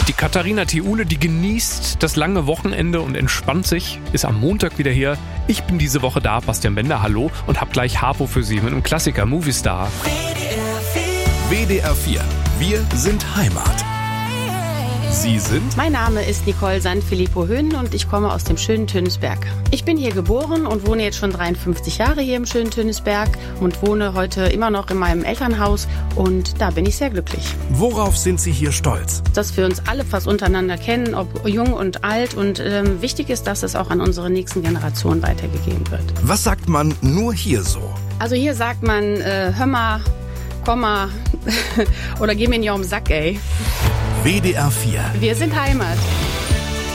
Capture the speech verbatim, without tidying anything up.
Die Katharina Thiule, die genießt das lange Wochenende und entspannt sich, ist am Montag wieder hier. Ich bin diese Woche da, Bastian Bender, hallo, und hab gleich Harpo für Sie mit einem Klassiker, Movistar. W D R vier, wir sind Heimat. Sie sind? Mein Name ist Nicole Sanfilippo-Höhn und ich komme aus dem schönen Tönisberg. Ich bin hier geboren und wohne jetzt schon dreiundfünfzig Jahre hier im schönen Tönisberg und wohne heute immer noch in meinem Elternhaus und da bin ich sehr glücklich. Worauf sind Sie hier stolz? Dass wir uns alle fast untereinander kennen, ob jung und alt und ähm, wichtig ist, dass es auch an unsere nächsten Generationen weitergegeben wird. Was sagt man nur hier so? Also hier sagt man, äh, hör mal, komm mal oder geh mir nicht auf den Sack, ey. W D R vier. Wir sind Heimat.